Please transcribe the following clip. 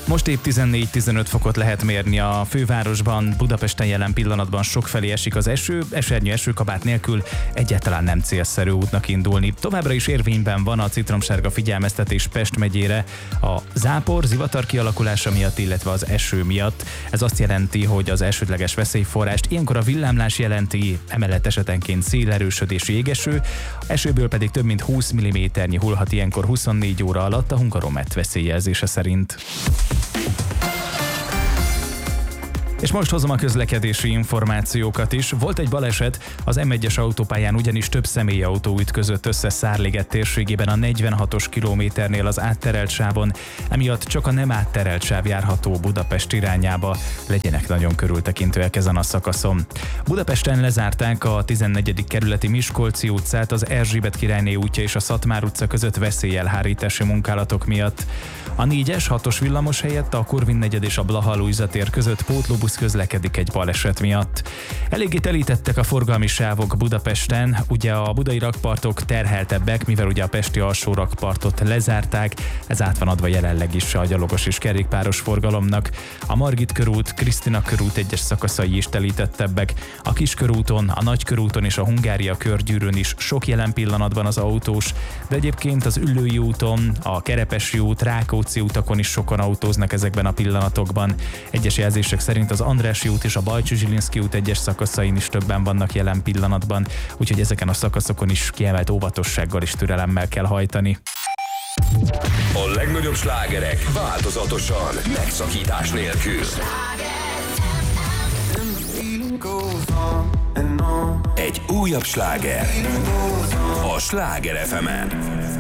Most épp 14-15 fokot lehet mérni a fővárosban, Budapesten jelen pillanatban sokfelé esik az eső, esernyő esőkabát nélkül egyáltalán nem célszerű útnak indulni. Továbbra is érvényben van a citromsárga figyelmeztetés Pest megyére a zápor, zivatar kialakulása miatt, illetve az eső miatt. Ez azt jelenti, hogy az elsődleges veszélyforrást ilyenkor a villámlás jelenti, emellett esetenként szélerősödésű jégeső, esőből pedig több mint 20 mm-nyi hullhat ilyenkor 24 óra alatt a Hungaromet veszélyjelzése szerint. És most hozom a közlekedési információkat is. Volt egy baleset, az M1-es autópályán ugyanis több személyautó ütközött össze Szárliget térségében a 46-os kilométernél az átterelt sávon, emiatt csak a nem átterelt sáv járható Budapest irányába. Legyenek nagyon körültekintőek ezen a szakaszon. Budapesten lezárták a 14. kerületi Miskolci utcát az Erzsébet királyné útja és a Szatmár utca között veszélyelhárítási munkálatok miatt. A 4-es 6-os villamos helyett a Korvin negyed és a Blaha Lujza tér között pótlóbusz közlekedik egy baleset miatt. Eléggé telítettek a forgalmi sávok Budapesten, ugye a budai rakpartok terheltebbek, mivel ugye a pesti alsó rakpartot lezárták, ez át van adva jelenleg is a gyalogos és kerékpáros forgalomnak. A Margit körút, Krisztina körút egyes szakaszai is telítettebbek. A Kiskörúton, a Nagykörúton és a Hungária körgyűrűn is sok jelen pillanatban az autós, de egyébként az Üllői úton, a Kerepesi út, Rákóczi utakon is sokan autóznak ezekben a pillanatokban. Egyes jelzések szerint az Andrássy út és a Bajcsy-Zsilinszky út egyes szakaszain is többen vannak jelen pillanatban, úgyhogy ezeken a szakaszokon is kiemelt óvatossággal és türelemmel kell hajtani. A legnagyobb slágerek változatosan, megszakítás nélkül. Egy újabb sláger a Sláger FM-en.